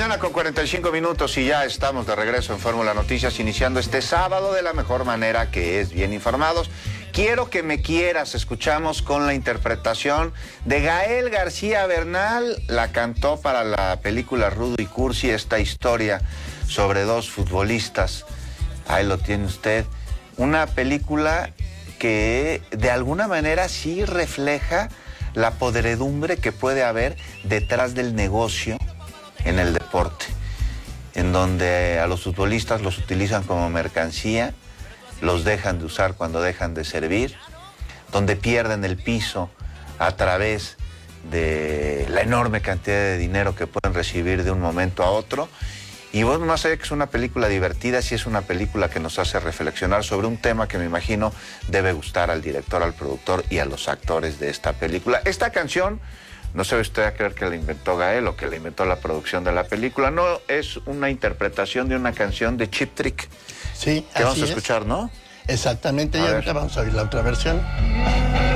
mañana con 45 minutos y ya estamos de regreso en Fórmula Noticias, iniciando este sábado de la mejor manera, que es bien informados. Quiero que me quieras, escuchamos con la interpretación de Gael García Bernal, la cantó para la película Rudo y Cursi, esta historia sobre dos futbolistas. Ahí lo tiene usted, una película que de alguna manera sí refleja la podredumbre que puede haber detrás del negocio en el deporte, en donde a los futbolistas los utilizan como mercancía, los dejan de usar cuando dejan de servir, donde pierden el piso a través de la enorme cantidad de dinero que pueden recibir de un momento a otro. Y bueno, más allá que es una película divertida, sí es una película que nos hace reflexionar sobre un tema que me imagino debe gustar al director, al productor y a los actores de esta película. Esta canción, no se ve usted a creer que la inventó Gael o que la inventó la producción de la película, no, es una interpretación de una canción de Cheap Trick. Sí, que vamos a escuchar, ¿no? Exactamente, y ahorita vamos a oír la otra versión.